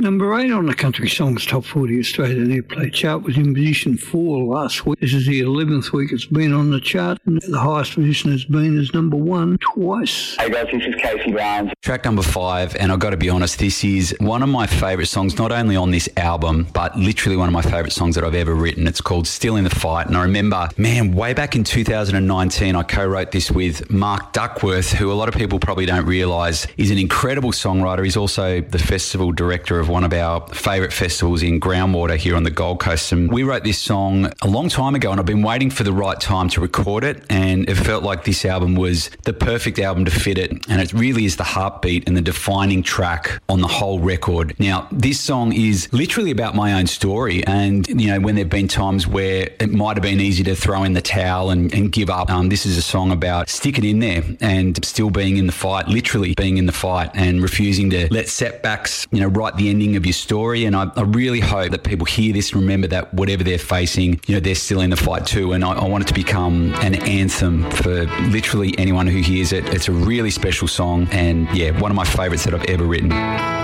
Number 8 on the Country Songs Top 40 Australian Airplay chart was in position 4 last week. This is the 11th week it's been on the chart, and the highest position it's been is number 1 twice. Hey guys, this is Casey Barnes. Track number 5, and I've got to be honest, this is one of my favourite songs, not only on this album, but literally one of my favourite songs that I've ever written. It's called Still in the Fight, and I remember, man, way back in 2019, I co-wrote this with Mark Duckworth, who a lot of people probably don't realise is an incredible songwriter. He's also the festival director of one of our favourite festivals in Groundwater here on the Gold Coast. And we wrote this song a long time ago, and I've been waiting for the right time to record it, and it felt like this album was the perfect album to fit it, and it really is the heartbeat and the defining track on the whole record. Now, this song is literally about my own story, and, you know, when there have been times where it might have been easy to throw in the towel and give up, this is a song about sticking in there and still being in the fight, literally being in the fight, and refusing to let setbacks, you know, write the ending of your story. And I really hope that people hear this and remember that whatever they're facing, you know, they're still in the fight too. And I want it to become an anthem for literally anyone who hears it. It's a really special song, and yeah, one of my favourites that I've ever written.